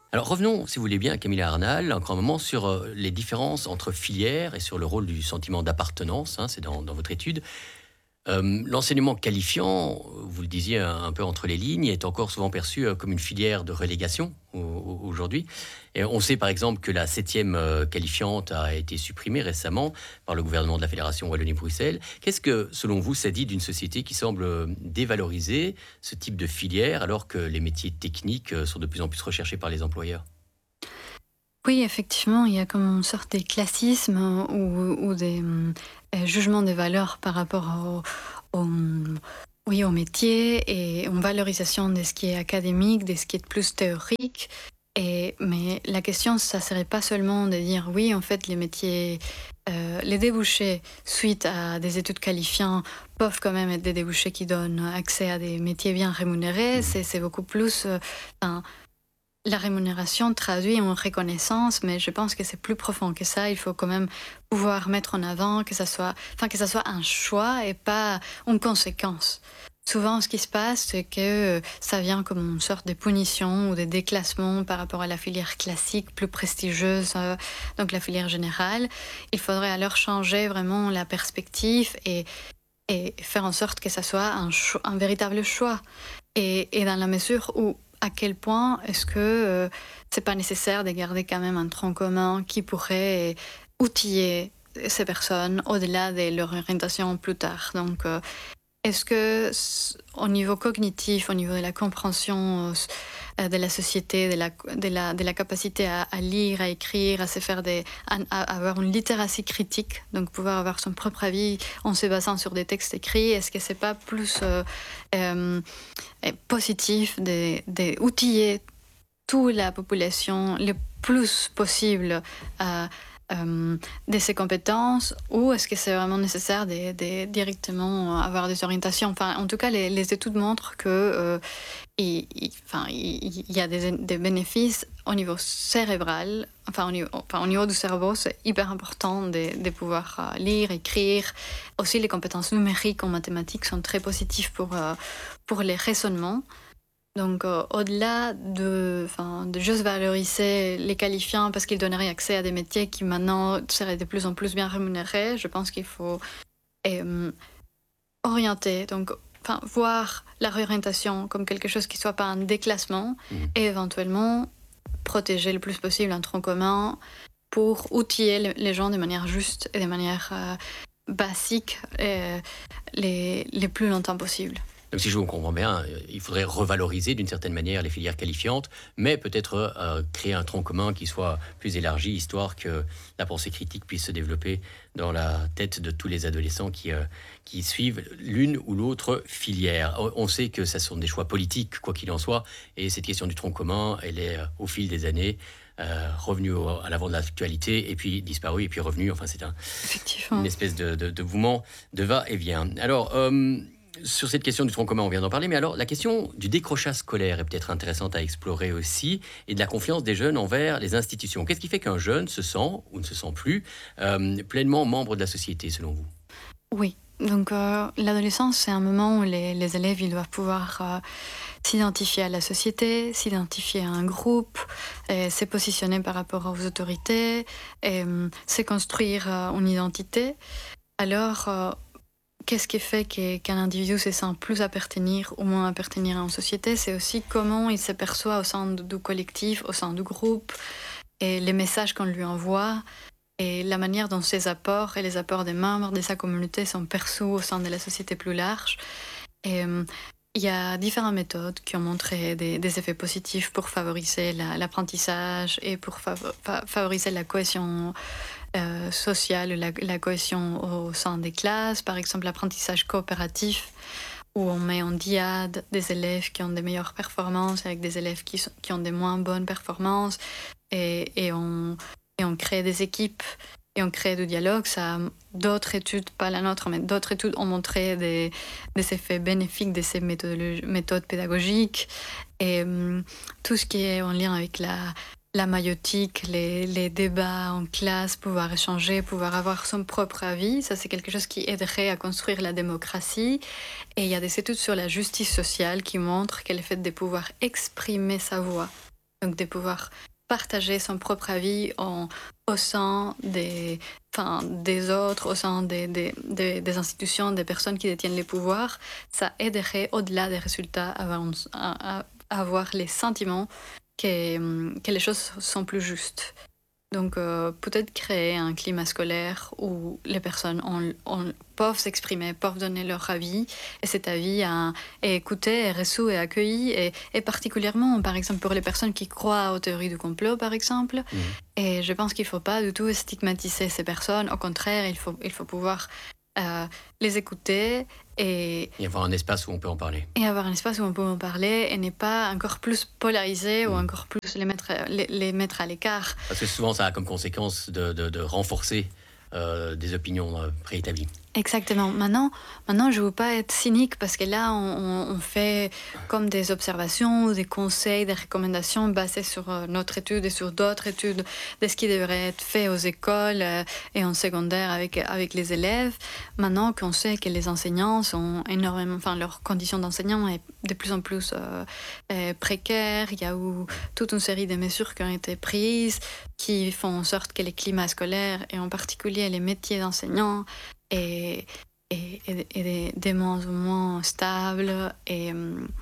Alors revenons, si vous voulez bien, Camilla Arnal, encore un moment sur les différences entre filières et sur le rôle du sentiment d'appartenance, hein, c'est dans votre étude. L'enseignement qualifiant, vous le disiez un peu entre les lignes, est encore souvent perçu comme une filière de relégation aujourd'hui. Et on sait par exemple que la septième qualifiante a été supprimée récemment par le gouvernement de la Fédération Wallonie-Bruxelles. Qu'est-ce que, selon vous, ça dit d'une société qui semble dévaloriser ce type de filière alors que les métiers techniques sont de plus en plus recherchés par les employeurs? Oui, effectivement, il y a comme une sorte de classisme ou des jugements des valeurs par rapport oui, au métier et une valorisation de ce qui est académique, de ce qui est plus théorique. Mais la question, ça serait pas seulement de dire oui, en fait, les métiers, les débouchés suite à des études qualifiantes peuvent quand même être des débouchés qui donnent accès à des métiers bien rémunérés. Mhm. C'est beaucoup plus, la rémunération traduit en reconnaissance, mais je pense que c'est plus profond que ça. Il faut quand même pouvoir mettre en avant que ça soit un choix et pas une conséquence. Souvent, ce qui se passe, c'est que ça vient comme une sorte de punition ou de déclassement par rapport à la filière classique, plus prestigieuse, donc la filière générale. Il faudrait alors changer vraiment la perspective et faire en sorte que ça soit un véritable choix. Et dans la mesure où à quel point est-ce que c'est pas nécessaire de garder quand même un tronc commun qui pourrait outiller ces personnes au-delà de leur orientation plus tard. Donc, est-ce que au niveau cognitif, au niveau de la compréhension de la société, de la capacité à lire, à écrire, à se faire à avoir une littératie critique, donc pouvoir avoir son propre avis en se basant sur des textes écrits, est-ce que c'est pas plus euh, positif d'outiller toute la population le plus possible de ses compétences, ou est-ce que c'est vraiment nécessaire de directement avoir des orientations? Enfin, en tout cas, les études montrent que il y a des bénéfices au niveau cérébral, au niveau du cerveau, c'est hyper important de pouvoir lire, écrire. Aussi, les compétences numériques en mathématiques sont très positives pour les raisonnements. Donc, au-delà de juste valoriser les qualifiants parce qu'ils donneraient accès à des métiers qui maintenant seraient de plus en plus bien rémunérés, je pense qu'il faut euh, orienter, donc, voir la réorientation comme quelque chose qui ne soit pas un déclassement Mhm. et éventuellement protéger le plus possible un tronc commun pour outiller les gens de manière juste et de manière basique les plus longtemps possible. Donc si je vous comprends bien, il faudrait revaloriser d'une certaine manière les filières qualifiantes, mais peut-être créer un tronc commun qui soit plus élargi, histoire que la pensée critique puisse se développer dans la tête de tous les adolescents qui suivent l'une ou l'autre filière. On sait que ce sont des choix politiques, quoi qu'il en soit, et cette question du tronc commun, elle est au fil des années revenue à l'avant de l'actualité, et puis disparue, et puis revenue. Enfin, c'est une Effectivement. espèce de mouvement de va-et-vient. Alors, sur cette question du tronc commun, on vient d'en parler, mais alors la question du décrochage scolaire est peut-être intéressante à explorer aussi, et de la confiance des jeunes envers les institutions. Qu'est-ce qui fait qu'un jeune se sent, ou ne se sent plus, pleinement membre de la société, selon vous? Oui. Donc, l'adolescence, c'est un moment où les élèves ils doivent pouvoir s'identifier à la société, s'identifier à un groupe, se positionner par rapport aux autorités, se construire une identité. Alors, qu'est-ce qui fait qu'un individu se sent plus appartenir ou moins appartenir à une société? C'est aussi comment il se perçoit au sein du collectif, au sein du groupe, et les messages qu'on lui envoie, et la manière dont ses apports et les apports des membres de sa communauté sont perçus au sein de la société plus large. Et il y a différentes méthodes qui ont montré des effets positifs pour favoriser l'apprentissage et pour favoriser la cohésion sociale, la cohésion au sein des classes. Par exemple, l'apprentissage coopératif, où on met en diade des élèves qui ont des meilleures performances avec des élèves qui ont des moins bonnes performances, et on crée des équipes et on crée du dialogue. D'autres études, pas la nôtre, mais d'autres études ont montré des effets bénéfiques de ces méthodes pédagogiques. Et tout ce qui est en lien avec la maïotique, les débats en classe, pouvoir échanger, pouvoir avoir son propre avis, ça c'est quelque chose qui aiderait à construire la démocratie. Et il y a des études sur la justice sociale qui montrent que le fait de pouvoir exprimer sa voix Donc de pouvoir partager son propre avis au sein des autres, au sein des institutions, des personnes qui détiennent les pouvoirs, ça aiderait au-delà des résultats à avoir les sentiments que les choses sont plus justes. Donc peut-être créer un climat scolaire où les personnes peuvent s'exprimer, peuvent donner leur avis, et cet avis est écouté, est reçu et accueilli, et particulièrement, par exemple, pour les personnes qui croient aux théories du complot, par exemple. Et je pense qu'il ne faut pas du tout stigmatiser ces personnes. Au contraire, il faut pouvoir les écouter et avoir un espace où on peut en parler. Et avoir un espace où on peut en parler et n'est pas encore plus polarisé ou encore plus les mettre à l'écart. Parce que souvent, ça a comme conséquence de renforcer des opinions préétablies. Exactement. Maintenant, je ne veux pas être cynique parce que là, on fait comme des observations, des conseils, des recommandations basées sur notre étude et sur d'autres études de ce qui devrait être fait aux écoles et en secondaire avec les élèves. Maintenant qu'on sait que les enseignants sont énormément, leurs conditions d'enseignants est de plus en plus précaires. Il y a eu toute une série de mesures qui ont été prises qui font en sorte que les climats scolaires et en particulier les métiers d'enseignants et des moins ou moins stables et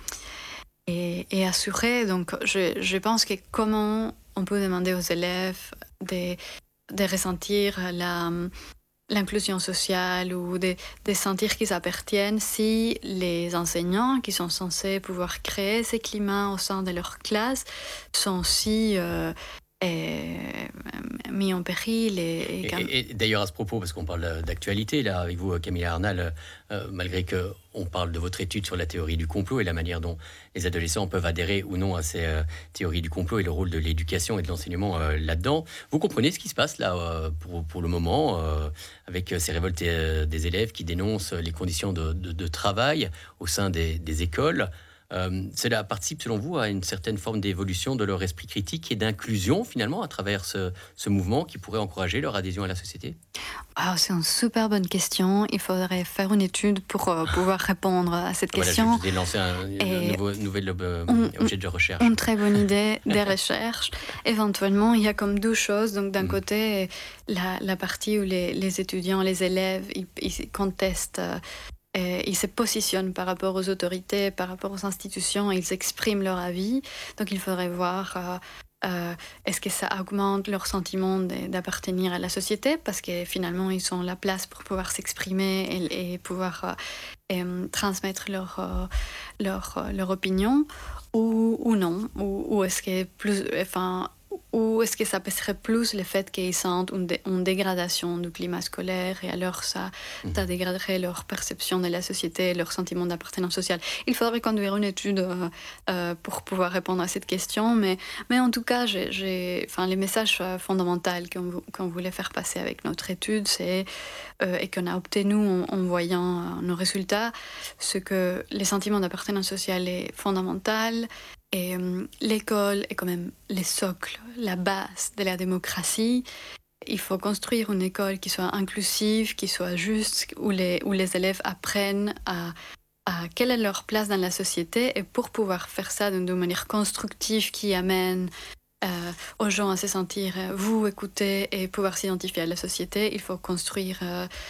assurés. Donc je pense que comment on peut demander aux élèves de ressentir l'inclusion sociale ou de sentir qu'ils appartiennent si les enseignants qui sont censés pouvoir créer ces climats au sein de leur classe sont si mis en péril. Et d'ailleurs, à ce propos, parce qu'on parle d'actualité, là, avec vous, Camilla Arnal, malgré qu'on parle de votre étude sur la théorie du complot et la manière dont les adolescents peuvent adhérer ou non à ces théories du complot et le rôle de l'éducation et de l'enseignement là-dedans, vous comprenez ce qui se passe là pour le moment, avec ces révoltes des élèves qui dénoncent les conditions de travail au sein des écoles. Cela participe, selon vous, à une certaine forme d'évolution de leur esprit critique et d'inclusion, finalement, à travers ce mouvement qui pourrait encourager leur adhésion à la société? C'est une super bonne question. Il faudrait faire une étude pour pouvoir répondre à cette question. Voilà, je vous ai lancé un nouvel objet de recherche. Une très bonne idée des recherches. Éventuellement, il y a comme deux choses. Donc, d'un côté, la partie où les étudiants, les élèves, ils contestent... ils se positionnent par rapport aux autorités, par rapport aux institutions, ils expriment leur avis. Donc il faudrait voir est-ce que ça augmente leur sentiment d'appartenir à la société, parce que finalement ils ont la place pour pouvoir s'exprimer et pouvoir transmettre leur opinion, ou non, ou est-ce que ou est-ce que ça serait plus le fait qu'ils sentent une dégradation du climat scolaire et alors ça dégraderait leur perception de la société, leur sentiment d'appartenance sociale. Il faudrait conduire une étude pour pouvoir répondre à cette question, mais en tout cas, les messages fondamentaux qu'on voulait faire passer avec notre étude, c'est et qu'on a obtenu en voyant nos résultats, c'est que les sentiments d'appartenance sociale est fondamental. Et l'école est quand même le socle, la base de la démocratie. Il faut construire une école qui soit inclusive, qui soit juste, où les élèves apprennent à quelle est leur place dans la société. Et pour pouvoir faire ça d'une manière constructive qui amène aux gens à se sentir vous écouter et pouvoir s'identifier à la société, il faut construire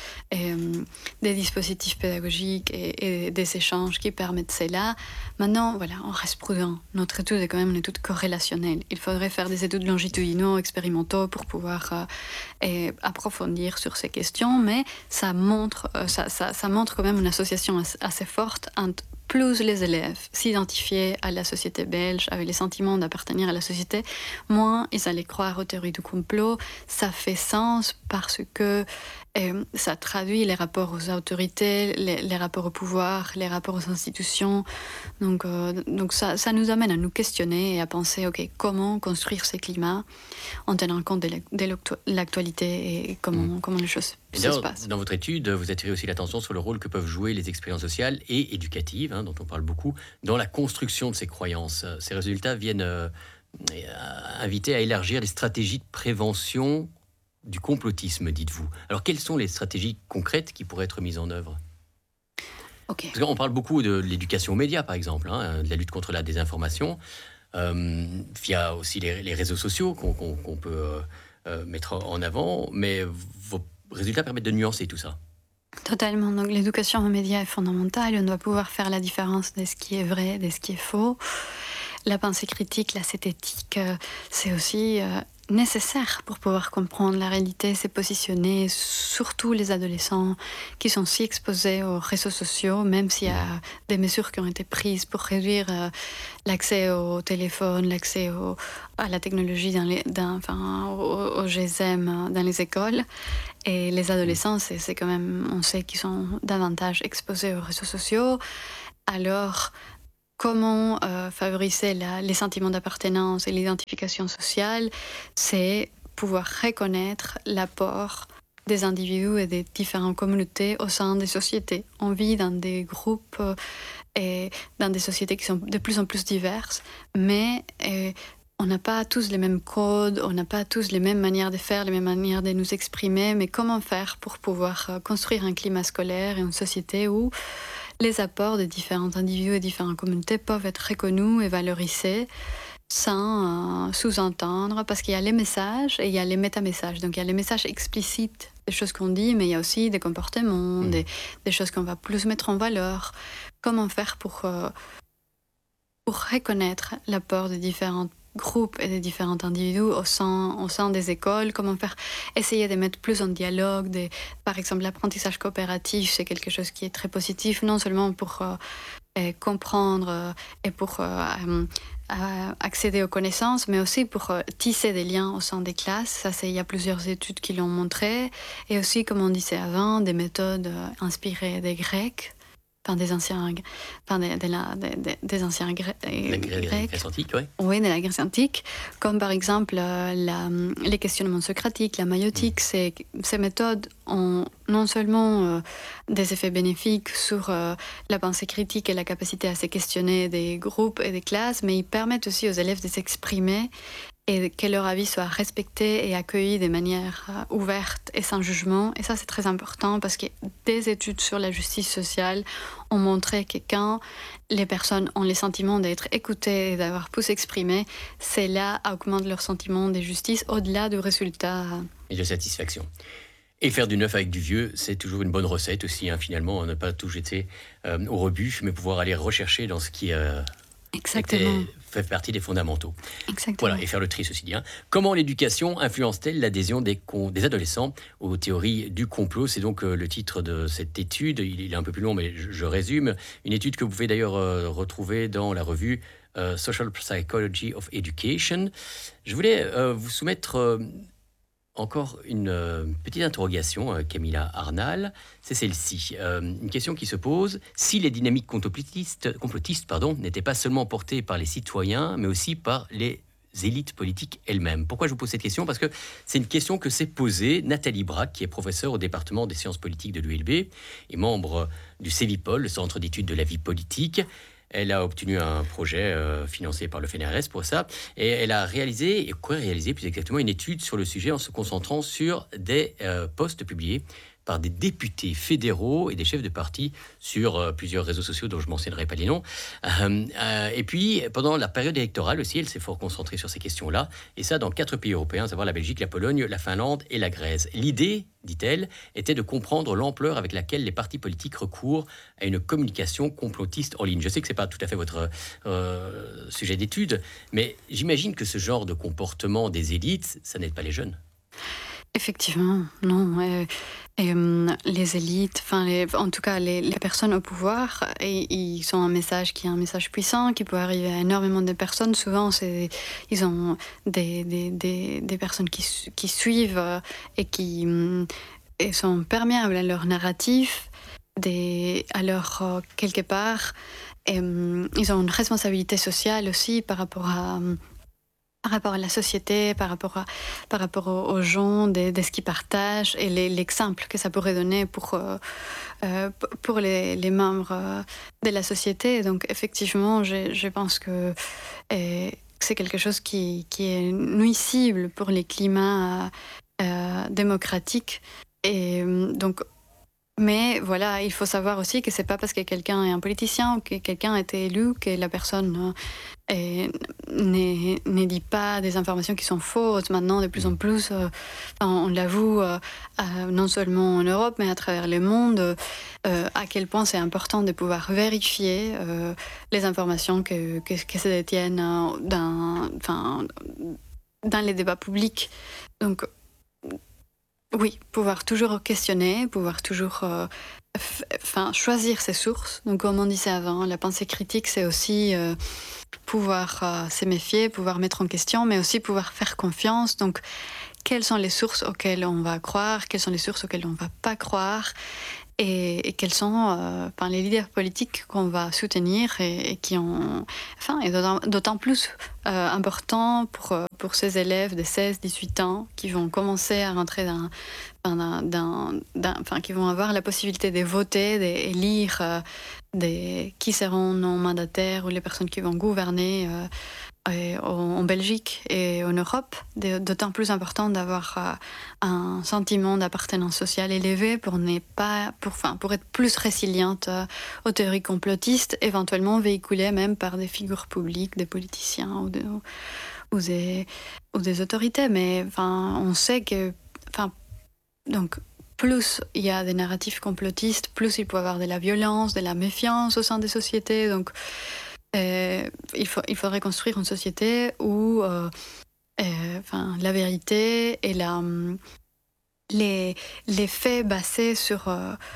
des dispositifs pédagogiques et des échanges qui permettent cela. Maintenant, voilà, on reste prudent. Notre étude est quand même une étude corrélationnelle. Il faudrait faire des études longitudinaux, expérimentaux pour pouvoir approfondir sur ces questions, mais ça montre quand même une association assez forte entre plus les élèves s'identifiaient à la société belge, avec les sentiments d'appartenir à la société, moins ils allaient croire aux théories du complot. Ça fait sens parce que ça traduit les rapports aux autorités, les rapports au pouvoir, les rapports aux institutions. Donc ça nous amène à nous questionner et à penser, ok, comment construire ces climats en tenant compte de l'actualité et comment les choses se passent. Dans votre étude, vous attirez aussi l'attention sur le rôle que peuvent jouer les expériences sociales et éducatives, dont on parle beaucoup, dans la construction de ces croyances. Ces résultats viennent inviter à élargir les stratégies de prévention du complotisme, dites-vous. Alors, quelles sont les stratégies concrètes qui pourraient être mises en œuvre? Okay. Parce qu'on parle beaucoup de l'éducation aux médias, par exemple, de la lutte contre la désinformation. via aussi les réseaux sociaux qu'on peut mettre en avant, mais vos résultats permettent de nuancer tout ça. Totalement. Donc l'éducation aux médias est fondamentale. On doit pouvoir faire la différence de ce qui est vrai, de ce qui est faux. La pensée critique, la zététique, c'est aussi nécessaire pour pouvoir comprendre la réalité, se positionner, surtout les adolescents qui sont si exposés aux réseaux sociaux, même s'il y a des mesures qui ont été prises pour réduire l'accès au téléphone, l'accès à la technologie, au GSM dans les écoles. Et les adolescents, c'est quand même, on sait qu'ils sont davantage exposés aux réseaux sociaux. Alors, comment favoriser les sentiments d'appartenance et l'identification sociale? C'est pouvoir reconnaître l'apport des individus et des différentes communautés au sein des sociétés. On vit dans des groupes et dans des sociétés qui sont de plus en plus diverses, mais on n'a pas tous les mêmes codes, on n'a pas tous les mêmes manières de faire, les mêmes manières de nous exprimer, mais comment faire pour pouvoir construire un climat scolaire et une société où les apports de différents individus et différentes communautés peuvent être reconnus et valorisés sans sous-entendre, parce qu'il y a les messages et il y a les métamessages. Donc il y a les messages explicites des choses qu'on dit, mais il y a aussi des comportements, des choses qu'on va plus mettre en valeur. Comment faire pour reconnaître l'apport des différents groupes et des différents individus au sein des écoles, comment faire, essayer de mettre plus en dialogue, par exemple l'apprentissage coopératif, c'est quelque chose qui est très positif, non seulement pour comprendre et pour accéder aux connaissances, mais aussi pour tisser des liens au sein des classes. Ça, il y a plusieurs études qui l'ont montré, et aussi, comme on disait avant, des méthodes inspirées des Grecs, des anciens, des anciens Grecs. Grèce antique, oui. Oui, de la Grèce antique, comme par exemple les questionnements socratiques, la maïotique. Ces méthodes ont non seulement des effets bénéfiques sur la pensée critique et la capacité à se questionner des groupes et des classes, mais ils permettent aussi aux élèves de s'exprimer et que leur avis soit respecté et accueilli de manière ouverte et sans jugement. Et ça, c'est très important parce que des études sur la justice sociale ont montré que quand les personnes ont le sentiment d'être écoutées et d'avoir pu s'exprimer, c'est là augmente leur sentiment de justice au-delà du résultat. Et de satisfaction. Et faire du neuf avec du vieux, c'est toujours une bonne recette aussi, finalement, ne pas tout jeter au rebut, mais pouvoir aller rechercher dans ce qui fait partie des fondamentaux. Exactement. Voilà, et faire le tri, ceci dit. Comment l'éducation influence-t-elle l'adhésion des adolescents aux théories du complot? C'est donc le titre de cette étude. Il est un peu plus long, mais je résume. Une étude que vous pouvez d'ailleurs retrouver dans la revue Social Psychology of Education. Je voulais vous soumettre encore une petite interrogation, Camilla Arnal, c'est celle-ci. Une question qui se pose, si les dynamiques complotistes n'étaient pas seulement portées par les citoyens, mais aussi par les élites politiques elles-mêmes. Pourquoi je vous pose cette question? Parce que c'est une question que s'est posée Nathalie Braque, qui est professeure au département des sciences politiques de l'ULB et membre du CEVIPOL, le Centre d'études de la vie politique. Elle a obtenu un projet financé par le FNRS pour ça, et elle a réalisé plus exactement, une étude sur le sujet en se concentrant sur des posts publiés par des députés fédéraux et des chefs de parti sur plusieurs réseaux sociaux dont je ne mentionnerai pas les noms. Et puis, pendant la période électorale aussi, elle s'est fort concentrée sur ces questions-là, et ça dans 4 pays européens, à savoir la Belgique, la Pologne, la Finlande et la Grèce. L'idée, dit-elle, était de comprendre l'ampleur avec laquelle les partis politiques recourent à une communication complotiste en ligne. Je sais que ce n'est pas tout à fait votre sujet d'étude, mais j'imagine que ce genre de comportement des élites, ça n'aide pas les jeunes. Effectivement, non. Les élites, en tout cas les personnes au pouvoir, ils ont un message qui est un message puissant, qui peut arriver à énormément de personnes. Souvent, ils ont des personnes qui suivent et qui sont perméables à leur narratif, quelque part. Ils ont une responsabilité sociale aussi par rapport à la société, par rapport aux gens, de ce qu'ils partagent et l'exemple que ça pourrait donner pour les membres de la société. Donc effectivement, je pense que c'est quelque chose qui est nuisible pour les climats démocratiques. Et donc Mais voilà, il faut savoir aussi que c'est pas parce que quelqu'un est un politicien ou que quelqu'un a été élu que la personne ne dit pas des informations qui sont fausses. Maintenant, de plus en plus, on l'avoue, non seulement en Europe, mais à travers le monde, à quel point c'est important de pouvoir vérifier les informations que se détiennent dans les débats publics. Donc, oui, pouvoir toujours questionner, pouvoir toujours choisir ses sources. Donc, comme on disait avant, la pensée critique, c'est aussi pouvoir se méfier, pouvoir mettre en question, mais aussi pouvoir faire confiance. Donc, quelles sont les sources auxquelles on va croire, quelles sont les sources auxquelles on ne va pas croire, et quels sont les leaders politiques qu'on va soutenir et qui ont... et d'autant plus important pour ces élèves de 16-18 ans qui vont commencer à rentrer qui vont avoir la possibilité de voter, de lire qui seront nos mandataires ou les personnes qui vont gouverner en Belgique et en Europe, d'autant plus important d'avoir un sentiment d'appartenance sociale élevé pour être plus résiliente aux théories complotistes, éventuellement véhiculées même par des figures publiques, des politiciens ou des autorités. Mais on sait que donc plus il y a des narratifs complotistes, plus il peut y avoir de la violence, de la méfiance au sein des sociétés. Donc il faudrait construire une société où la vérité et les faits basés sur...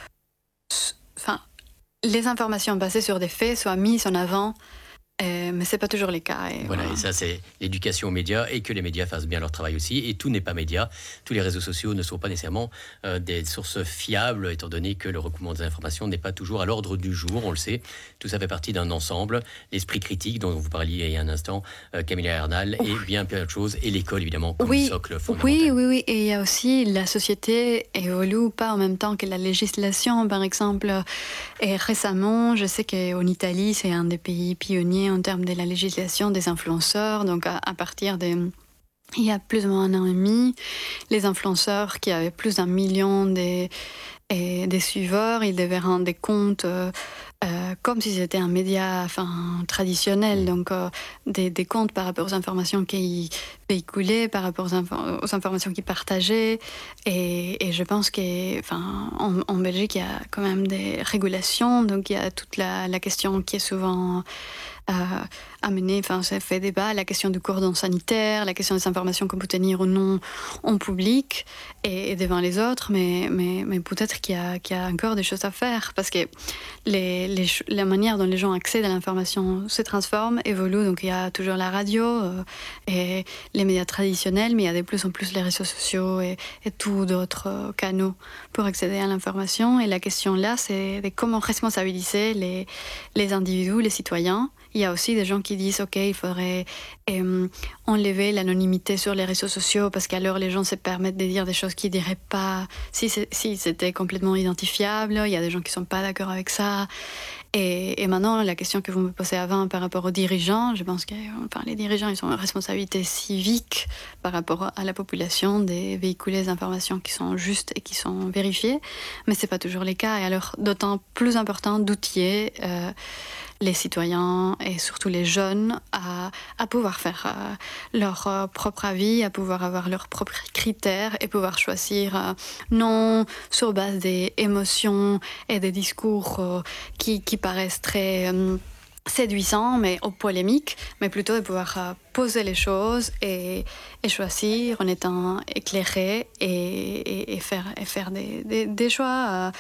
les informations basées sur des faits soient mises en avant, mais ce n'est pas toujours le cas. Voilà, et ça, c'est l'éducation aux médias et que les médias fassent bien leur travail aussi. Et tout n'est pas média. Tous les réseaux sociaux ne sont pas nécessairement des sources fiables, étant donné que le recoupement des informations n'est pas toujours à l'ordre du jour, on le sait. Tout ça fait partie d'un ensemble. L'esprit critique, dont vous parliez il y a un instant, Camilla Hernal, et bien plein de choses. Et l'école, évidemment, comme socle fondamental. Oui. Et il y a aussi la société évolue pas en même temps que la législation, par exemple. Et récemment, je sais qu'en Italie, c'est un des pays pionniers en termes de la législation des influenceurs. Donc, à partir il y a plus ou moins 1 an et demi, les influenceurs qui avaient plus d'1 million des suiveurs, ils devaient rendre des comptes comme si c'était un média traditionnel, donc des comptes par rapport aux informations qu'ils véhiculaient, par rapport aux informations qu'ils partageaient. Et je pense qu'en Belgique, il y a quand même des régulations, donc il y a toute la question qui est souvent amenée, ça fait débat, la question du cordon sanitaire, la question des informations qu'on peut tenir ou non en public et devant les autres, mais peut-être qu'il y a encore des choses à faire, parce que la manière dont les gens accèdent à l'information se transforme, évolue. Donc il y a toujours la radio et les médias traditionnels, mais il y a de plus en plus les réseaux sociaux et tous d'autres canaux pour accéder à l'information. Et la question là, c'est de comment responsabiliser les individus, les citoyens. Il y a aussi des gens qui disent ok, il faudrait enlever l'anonymité sur les réseaux sociaux, parce qu'alors les gens se permettent de dire des choses qu'ils ne diraient pas si c'était complètement identifiable. Il y a des gens qui ne sont pas d'accord avec ça. Et maintenant, la question que vous me posez avant par rapport aux dirigeants, je pense que les dirigeants, ils ont une responsabilité civique par rapport à la population de véhiculer des informations qui sont justes et qui sont vérifiées, mais ce n'est pas toujours le cas. Et alors, d'autant plus important d'outiller les citoyens et surtout les jeunes à pouvoir faire leur propre avis, à pouvoir avoir leurs propres critères et pouvoir choisir non sur base des émotions et des discours qui paraissent très séduisants mais polémiques, mais plutôt de pouvoir poser les choses et choisir en étant éclairé et faire des choix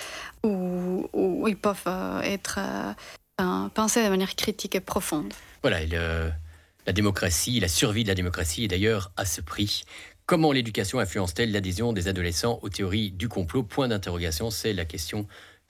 où ils peuvent être... penser de manière critique et profonde. Voilà, la démocratie, la survie de la démocratie est d'ailleurs à ce prix. Comment l'éducation influence-t-elle l'adhésion des adolescents aux théories du complot ? Point d'interrogation, c'est la question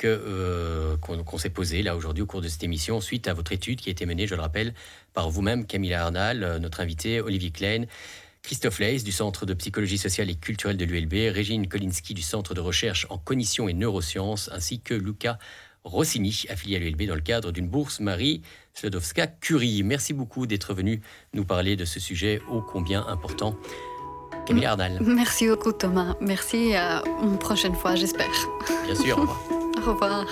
qu'on s'est posée là aujourd'hui au cours de cette émission, suite à votre étude qui a été menée, je le rappelle, par vous-même, Camilla Hernal, notre invité, Olivier Klein, Christophe Leys du Centre de psychologie sociale et culturelle de l'ULB, Régine Kolinski du Centre de recherche en cognition et neurosciences, ainsi que Luca Rossini, affilié à l'ULB dans le cadre d'une bourse Marie Sklodowska-Curie. Merci beaucoup d'être venu nous parler de ce sujet ô combien important. Camilla Hernal. Merci beaucoup Thomas. Merci à une prochaine fois, j'espère. Bien sûr, au revoir. Au revoir.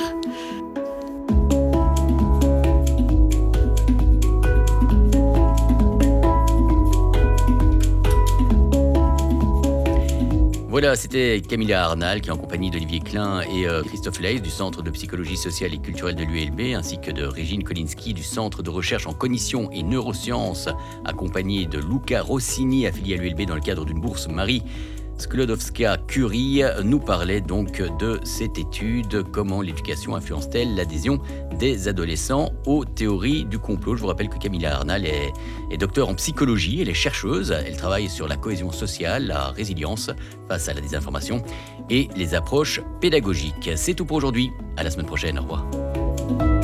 Voilà, c'était Camilla Arnal qui est en compagnie d'Olivier Klein et Christophe Leys du Centre de psychologie sociale et culturelle de l'ULB, ainsi que de Régine Kolinski du Centre de recherche en cognition et neurosciences, accompagné de Luca Rossini, affilié à l'ULB dans le cadre d'une bourse Marie Sklodowska-Curie, nous parlait donc de cette étude, comment l'éducation influence-t-elle l'adhésion des adolescents aux théories du complot. Je vous rappelle que Camilla Arnal est docteure en psychologie, elle est chercheuse, elle travaille sur la cohésion sociale, la résilience face à la désinformation et les approches pédagogiques. C'est tout pour aujourd'hui, à la semaine prochaine, au revoir.